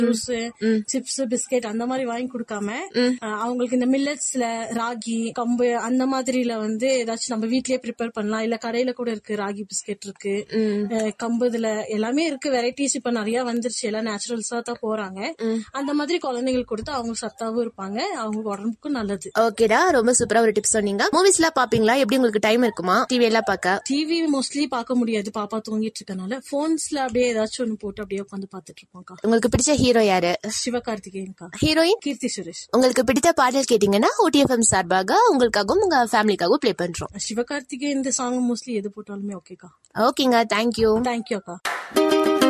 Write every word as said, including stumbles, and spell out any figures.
Juice, chips, biscuit அந்த மாதிரி வாங்கி கொடுக்காம அவங்களுக்கு இந்த மில்லட்ஸ்ல ராகி, கம்பு அந்த மாதிரில வந்து ஏதாச்சும் நம்ம வீட்லயே ப்ரிப்பேர் பண்ணலாம். இல்ல கடையில கூட இருக்கு, ராகி பிஸ்கெட் இருக்கு, கம்பு இதுல எல்லாமே இருக்கு. வெரைட்டிஸ் இப்ப நிறைய வந்துருச்சு, எல்லாம் நேச்சுரல்ஸா தான் போறாங்க. அந்த மாதிரி குழந்தைங்களுக்கு கொடுத்து அவங்க சத்தாவும் இருப்பாங்க, அவங்க உடம்புக்கும் நல்லது. ஓகேடா, ரொம்ப சூப்பரா ஒரு டிப்ஸ் சொன்னீங்க. மூவிஸ் எல்லாம் பாப்பீங்களா? எப்படி உங்களுக்கு டைம் இருக்குமா டிவி எல்லாம் பாக்க? டிவி மோஸ்ட்லி பாக்க முடியாது, பாப்பா தூங்கிட்டு இருக்கனால. போன்ஸ்ல அப்படியே ஏதாச்சும் ஒண்ணு போட்டு அப்படியே உட்காந்து பாத்துட்டு இருப்போம்க்கா. உங்களுக்கு பிடிச்ச ஹீரோ யாரு? சிவகார்த்திகேயன்க்கா. ஹீரோயின் கீர்த்தி சுரேஷ். உங்களுக்கு பிடித்த பாடல் கேட்டீங்கன்னா ஓடிஎஃப்எம் சார்பாக உங்களுக்காகவும் உங்க ஃபேமிலிக்காகவும் ப்ளே பண்றோம். சிவகார்த்திகேயன் இந்த சாங் மோஸ்ட்லி எது போட்டாலுமே ஓகேக்கா. ஓகேங்க, தேங்க்யூ. தேங்க்யூ அக்கா.